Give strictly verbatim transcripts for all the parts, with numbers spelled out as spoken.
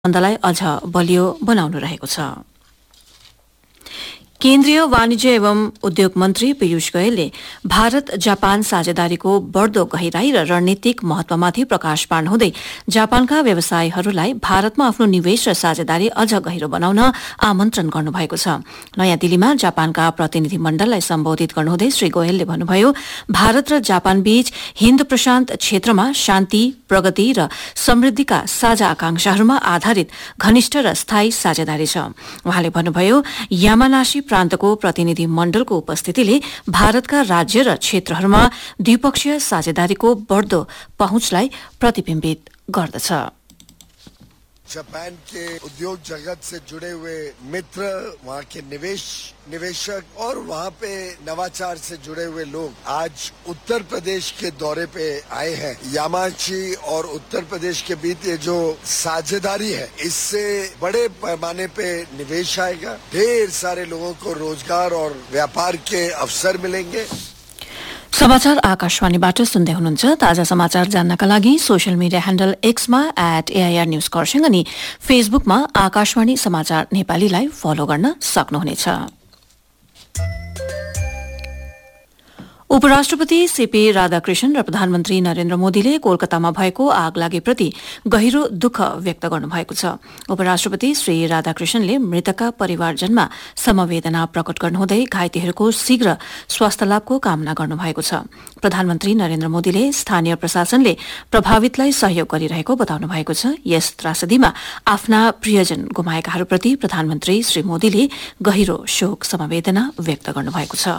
सम्बन्धलाई अझ बलियो बनाउनु रहेको छ। केन्द्रीय वाणिज्य एवं उद्योग मन्त्री पीयूष गोयलले भारत जापान साझेदारीको बढ़दो गहिराई र रणनीतिक महत्वमाथि प्रकाश पार्नुहुँदै जापानका व्यवसायीहरूलाई भारतमा आफ्नो निवेश र साझेदारी अझ गहिरो बनाउन आमन्त्रण गर्नुभएको छ। नयाँ दिल्लीमा जापानका प्रतिनिधि मण्डललाई सम्बोधित गर्नुहुँदै श्री गोयलले भन्नुभयो, भारत र जापान बीच हिन्द प्रशान्त क्षेत्रमा शान्ति, प्रगति र समृद्धिका साझा आकांक्षाहरूमा आधारित घनिष्ठ र स्थायी साझेदारी छ। उहाँले भन्नुभयो, यामानाशी प्रान्तको प्रतिनिधि मण्डलको उपस्थितिले भारतका राज्य र क्षेत्रहरूमा द्विपक्षीय साझेदारीको बढ़दो पहुँचलाई प्रतिबिम्बित गर्दछ। जापान के उद्योग जगत से जुड़े हुए मित्र, वहाँ के निवेश निवेशक और वहाँ पे नवाचार से जुड़े हुए लोग आज उत्तर प्रदेश के दौरे पे आए हैं। यामाची और उत्तर प्रदेश के बीच ये जो साझेदारी है, इससे बड़े पैमाने पे निवेश आएगा, ढेर सारे लोगों को रोजगार और व्यापार के अवसर मिलेंगे। समाचार आकाशवाणीबाट सुन्दै हुनुहुन्छ। ताजा समाचार जान्नका लागि social media handle एक्समा at AIR news Kurseong अनि फेसबुकमा आकाशवाणी समाचार नेपालीलाई फलो गर्न सक्नुहुनेछ। उपराष्ट्रपति सीपी राधाकृष्णन र प्रधानमन्त्री नरेन्द्र मोदीले कोलकातामा भएको आगलागीप्रति गहिरो दुःख व्यक्त गर्नुभएको छ। उपराष्ट्रपति श्री राधाकृष्णनले मृतकका परिवारजनमा समवेदना प्रकट गर्नुहुँदै घाइतेहरूको शीघ्र स्वास्थ्य लाभको कामना गर्नुभएको छ। प्रधानमन्त्री नरेन्द्र मोदीले स्थानीय प्रशासनले प्रभावितलाई सहयोग गरिरहेको बताउनु भएको छ। यस त्रासदीमा आफ्ना प्रियजन गुमाएकाहरूप्रति प्रधानमन्त्री श्री मोदीले गहिरो शोक समवेदना व्यक्त गर्नुभएको छ।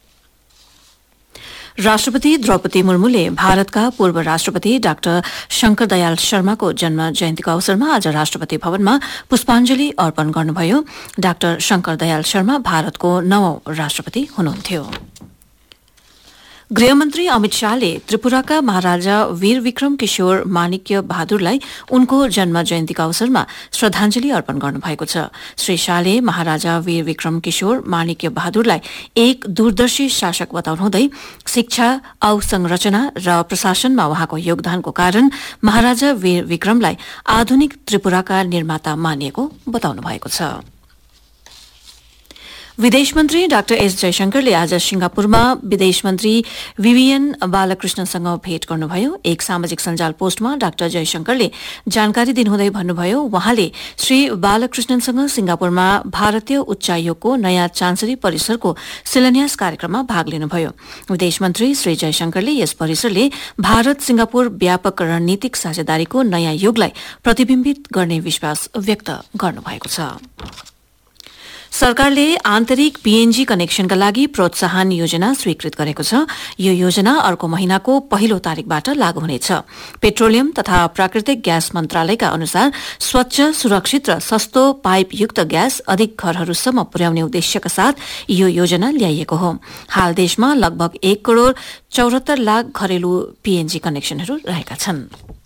राष्ट्रपति द्रौपदी मुर्मुले भारतका पूर्व राष्ट्रपति डाक्टर शंकर दयाल शर्माको जन्म जयन्तीको अवसरमा आज राष्ट्रपति भवनमा पुष्पाञ्जली अर्पण गर्नुभयो। डाक्टर शंकर दयाल शर्मा भारतको नवौं राष्ट्रपति हुनुहुन्थ्यो। गृहमन्त्री अमित शाहले त्रिपुराका महाराजा वीर विक्रम किशोर माणिक्य बहादुरलाई उनको जन्म जयन्तीका अवसरमा श्रद्धाञ्जली अर्पण गर्नुभएको छ। श्री शाहले महाराजा वीर विक्रम किशोर माणिक्य बहादुरलाई एक दूरदर्शी शासक बताउनुहुँदै शिक्षा, अवसंरचना र प्रशासनमा उहाँको योगदानको कारण महाराजा वीर विक्रमलाई आधुनिक त्रिपुराका निर्माता मानिएको बताउनु भएको छ। विदेश मन्त्री डाक्टर एस जयशंकरले आज सिंगापुरमा विदेश मन्त्री विवियन बालकृष्णनसँग भेट गर्नुभयो। एक सामाजिक सञ्जाल पोस्टमा डाक्टर जयशंकरले जानकारी दिनुहुँदै भन्नुभयो, उहाँले श्री बालकृष्णनसँग सिंगापुरमा भारतीय उच्चायोगको नयाँ चान्सरी परिसरको शिलान्यास कार्यक्रममा भाग लिनुभयो। विदेश मन्त्री श्री जयशंकरले यस परिसरले भारत सिंगापुर व्यापक रणनीतिक साझेदारीको नयाँ युगलाई प्रतिबिम्बित गर्ने विश्वास व्यक्त गर्नुभएको छ। सरकारले आन्तरिक पीएनजी कनेक्सनका लागि प्रोत्साहन योजना स्वीकृत गरेको छ। यो योजना अर्को महिनाको पहिलो तारिकबाट लागू हुनेछ। पेट्रोलियम तथा प्राकृतिक ग्यास मन्त्रालयका अनुसार स्वच्छ, सुरक्षित र सस्तो पाइपयुक्त ग्यास अधिक घरहरूसम्म पुर्याउने उद्देश्यका साथ यो योजना ल्याइएको हो। हाल देशमा लगभग एक करोड़ चौहत्तर लाख घरेलु पीएनजी कनेक्सनहरू रहेका छन्।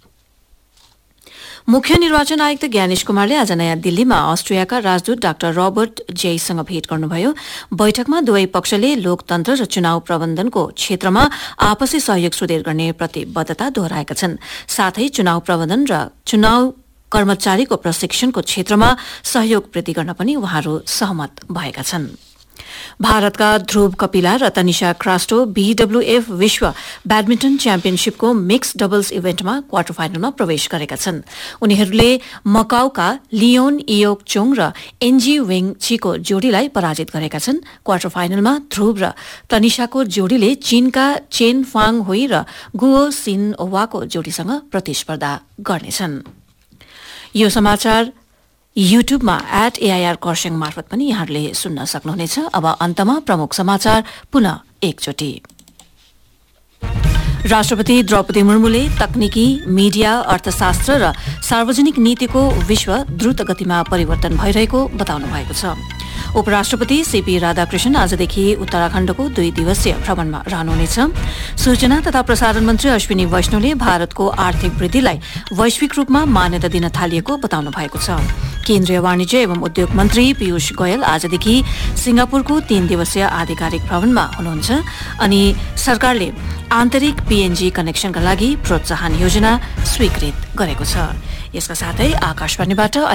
मुख्य निर्वाचन आयुक्त ज्ञानेश कुमारले आज नयाँ दिल्लीमा अस्ट्रियाका राजदूत डाक्टर रबर्ट जेईसँग भेट गर्नुभयो। बैठकमा दुवै पक्षले लोकतन्त्र र चुनाव प्रबन्धनको क्षेत्रमा आपसी सहयोग सुदृढ गर्ने प्रतिबद्धता दोहोऱ्याएका छन्। साथै चुनाव प्रबन्धन र चुनाव कर्मचारीको प्रशिक्षणको क्षेत्रमा सहयोग वृद्धि गर्न पनि उहाँहरू सहमत भएका छन्। भारतका ध्रुव कपिला र तनिषा क्रास्टो बीडब्ल्यूएफ विश्व ब्याडमिन्टन च्याम्पियनशीपको मिक्स डबल्स इभेन्टमा क्वार्टर फाइनलमा प्रवेश गरेका छन्। उनीहरूले मकाउका लियोन इयोक चोङ र एनजी वेङ चीको जोडीलाई पराजित गरेका छन्। क्वार्टर फाइनलमा ध्रुव र तनिषाको जोडीले चीनका चेन फाङ हुई र गुओ सिन ओवाको जोडीसँग प्रतिस्पर्धा गर्नेछन्। यो समाचार युट्युबमा एट एआईआर खरसाङ मार्फत पनि यहाँहरूले सुन्न सक्नुहुनेछ। अब अन्तमा प्रमुख समाचार पुनः एकचोटि। राष्ट्रपति द्रौपदी मुर्मुले तकनिकी, मीडिया, अर्थशास्त्र र सार्वजनिक नीतिको विश्व द्रुत गतिमा परिवर्तन भइरहेको बताउनु भएको छ। उपराष्ट्रपति सीपी राधाकृष्णन आजदेखि उत्तराखण्डको दुई दिवसीय भ्रमणमा रहनुहुनेछ। सूचना तथा प्रसारण मन्त्री अश्विनी वैष्णवले भारतको आर्थिक वृद्धिलाई वैश्विक रूपमा मान्यता दिन थालिएको बताउनु भएको छ। केन्द्रीय वाणिज्य एवं उद्योग मन्त्री पीयूष गोयल आजदेखि सिंगापुरको तीन दिवसीय आधिकारिक भ्रमणमा हुनुहुन्छ अनि सरकारले आन्तरिक पीएनजी कनेक्सनका लागि प्रोत्साहन योजना स्वीकृत गरेको छ। यसका साथै आकाशवाणीबाट